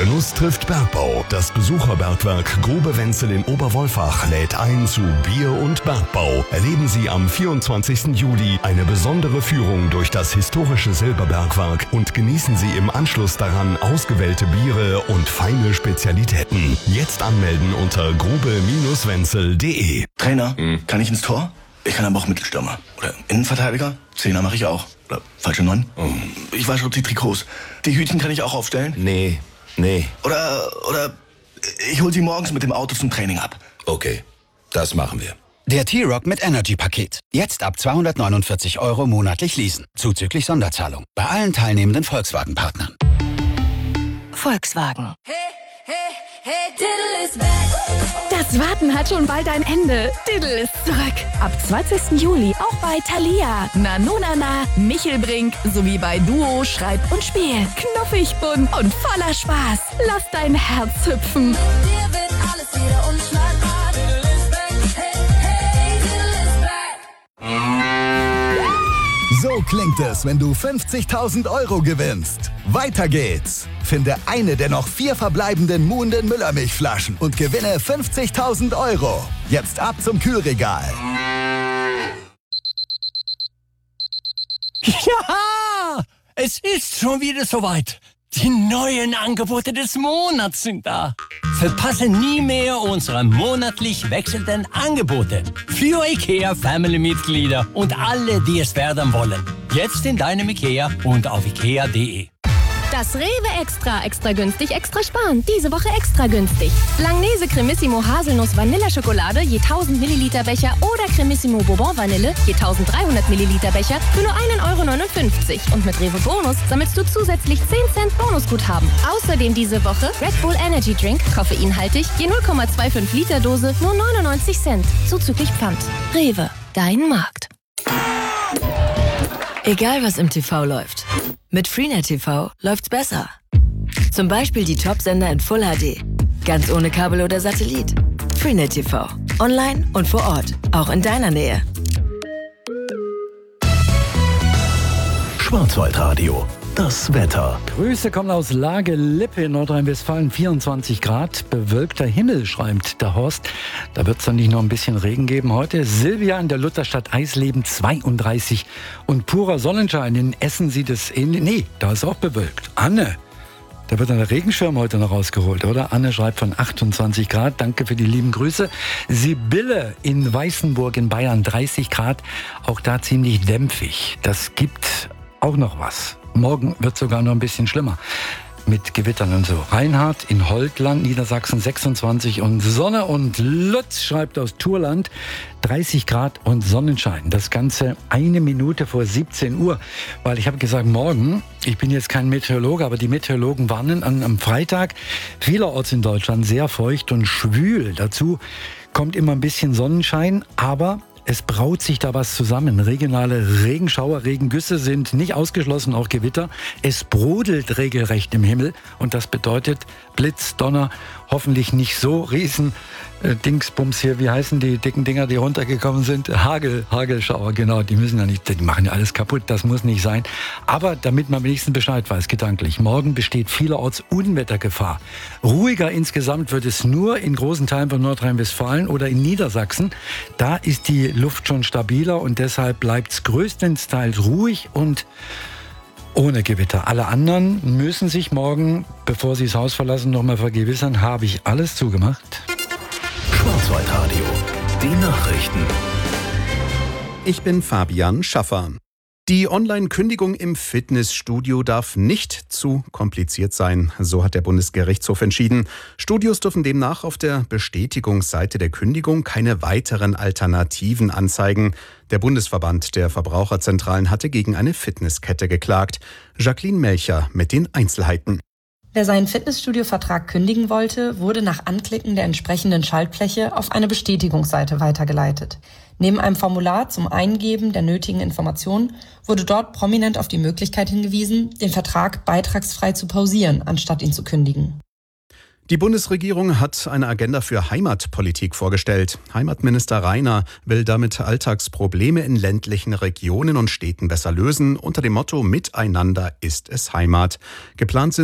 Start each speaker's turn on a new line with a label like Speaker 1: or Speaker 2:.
Speaker 1: Genuss trifft Bergbau. Das Besucherbergwerk Grube Wenzel in Oberwolfach lädt ein zu Bier und Bergbau. Erleben Sie am 24. Juli eine besondere Führung durch das historische Silberbergwerk und genießen Sie im Anschluss daran ausgewählte Biere und feine Spezialitäten. Jetzt anmelden unter grube-wenzel.de.
Speaker 2: Trainer, kann ich ins Tor? Ich kann aber auch Mittelstürmer. Oder Innenverteidiger? Zehner mache ich auch. Oder falsche 9? Ich wasche die Trikots. Die Hütchen kann ich auch aufstellen?
Speaker 3: Nee.
Speaker 2: Oder ich hol sie morgens mit dem Auto zum Training ab.
Speaker 3: Okay, das machen wir.
Speaker 4: Der T-Rock mit Energy-Paket. Jetzt ab 249 € monatlich leasen. Zuzüglich Sonderzahlung. Bei allen teilnehmenden Volkswagen-Partnern.
Speaker 5: Volkswagen.
Speaker 6: Das Warten hat schon bald ein Ende. Diddle ist zurück. Ab 20. Juli auch bei Thalia, Nanonana, Michelbrink sowie bei Duo, Schreib und Spiel. Knuffig, bunt und voller Spaß. Lass dein Herz hüpfen.
Speaker 7: Dir wird alles wieder unschlagbar. Diddle is back. Hey, Diddle is back.
Speaker 8: So klingt es, wenn du 50.000 € gewinnst. Weiter geht's. Finde eine der noch 4 verbleibenden Muhnden Müllermilchflaschen und gewinne 50.000 €. Jetzt ab zum Kühlregal.
Speaker 9: Ja, es ist schon wieder soweit. Die neuen Angebote des Monats sind da. Verpasse nie mehr unsere monatlich wechselnden Angebote. Für IKEA-Family-Mitglieder und alle, die es werden wollen. Jetzt in deinem IKEA und auf ikea.de.
Speaker 6: Das Rewe Extra günstig, extra sparen. Diese Woche extra günstig. Langnese Cremissimo Haselnuss Vanilleschokolade je 1000 Milliliter Becher oder Cremissimo Bourbon Vanille je 1300 Milliliter Becher für nur 1,59 €. Und mit Rewe Bonus sammelst du zusätzlich 10 Cent Bonusguthaben. Außerdem diese Woche Red Bull Energy Drink, koffeinhaltig, je 0,25 Liter Dose, nur 99 Cent. Zuzüglich Pfand. Rewe, dein Markt.
Speaker 5: Egal was im TV läuft. Mit Freenet TV läuft's besser. Zum Beispiel die Top-Sender in Full HD. Ganz ohne Kabel oder Satellit. Freenet TV. Online und vor Ort. Auch in deiner Nähe.
Speaker 1: Schwarzwaldradio. Das Wetter.
Speaker 10: Grüße kommen aus Lage-Lippe in Nordrhein-Westfalen. 24 Grad, bewölkter Himmel, schreibt der Horst. Da wird es dann nicht noch ein bisschen Regen geben heute. Silvia in der Lutherstadt Eisleben 32 und purer Sonnenschein. In Essen sieht es ähnlich. Nee, da ist auch bewölkt. Anne, da wird dann der Regenschirm heute noch rausgeholt, oder? Anne schreibt von 28 Grad. Danke für die lieben Grüße. Sibylle in Weißenburg in Bayern 30 Grad. Auch da ziemlich dämpfig. Das gibt auch noch was. Morgen wird sogar noch ein bisschen schlimmer mit Gewittern und so. Reinhard in Holtland, Niedersachsen 26 und Sonne. Und Lutz schreibt aus Thurland 30 Grad und Sonnenschein. Das Ganze 1 Minute vor 17 Uhr. Weil ich habe gesagt, morgen, ich bin jetzt kein Meteorologe, aber die Meteorologen warnen am Freitag vielerorts in Deutschland sehr feucht und schwül. Dazu kommt immer ein bisschen Sonnenschein, aber es braut sich da was zusammen. Regionale Regenschauer, Regengüsse sind nicht ausgeschlossen, auch Gewitter. Es brodelt regelrecht im Himmel und das bedeutet Blitz, Donner, hoffentlich nicht so riesen Dingsbums hier, wie heißen die dicken Dinger, die runtergekommen sind? Hagelschauer, genau, die müssen ja nicht, die machen ja alles kaputt, das muss nicht sein. Aber damit man wenigstens Bescheid weiß, gedanklich, morgen besteht vielerorts Unwettergefahr. Ruhiger insgesamt wird es nur in großen Teilen von Nordrhein-Westfalen oder in Niedersachsen. Da ist die Luft schon stabiler und deshalb bleibt es größtenteils ruhig und ohne Gewitter. Alle anderen müssen sich morgen, bevor sie das Haus verlassen, nochmal vergewissern, habe ich alles zugemacht?
Speaker 1: Schwarzwaldradio. Die Nachrichten.
Speaker 11: Ich bin Fabian Schaffer. Die Online-Kündigung im Fitnessstudio darf nicht zu kompliziert sein, so hat der Bundesgerichtshof entschieden. Studios dürfen demnach auf der Bestätigungsseite der Kündigung keine weiteren Alternativen anzeigen. Der Bundesverband der Verbraucherzentralen hatte gegen eine Fitnesskette geklagt. Jacqueline Melcher mit den Einzelheiten.
Speaker 12: Wer seinen Fitnessstudio-Vertrag kündigen wollte, wurde nach Anklicken der entsprechenden Schaltfläche auf eine Bestätigungsseite weitergeleitet. Neben einem Formular zum Eingeben der nötigen Informationen wurde dort prominent auf die Möglichkeit hingewiesen, den Vertrag beitragsfrei zu pausieren, anstatt ihn zu kündigen.
Speaker 11: Die Bundesregierung hat eine Agenda für Heimatpolitik vorgestellt. Heimatminister Rainer will damit Alltagsprobleme in ländlichen Regionen und Städten besser lösen, unter dem Motto Miteinander ist es Heimat. Geplant sind